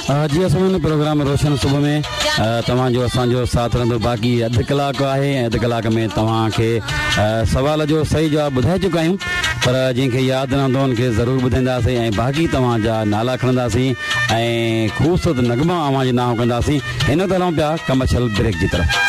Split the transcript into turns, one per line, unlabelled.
जी असां प्रोग्राम रोशन सुबुह में तव्हांजो असांजो साथ रहंदो। बाक़ी अधु कलाकु आहे ऐं अधु कलाक में तव्हांखे सवाल जो सही जवाबु ॿुधाए चुका आहियूं, पर जंहिंखे यादि न हूंदो उनखे ज़रूरु ॿुधाईंदासीं ऐं बाक़ी तव्हांजा नाला खणंदासीं ऐं ख़ूबसूरत नगमा अव्हां जे नाम कंदासीं। हिन तरह पिया कमर्शियल ब्रेक जी तरफ़।